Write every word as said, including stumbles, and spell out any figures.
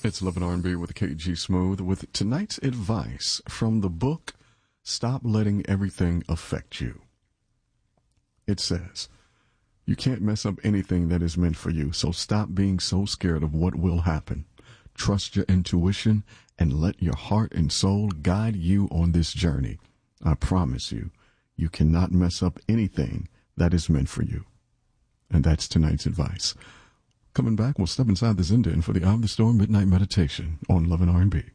It's Love and R and B with K G Smooth with tonight's advice from the book Stop Letting Everything Affect You. It says, you can't mess up anything that is meant for you, so stop being so scared of what will happen. Trust your intuition and let your heart and soul guide you on this journey. I promise you, you cannot mess up anything that is meant for you. And that's tonight's advice. Coming back, we'll step inside the Zen Den for the Eye of the Storm Midnight Meditation on Love and R and B.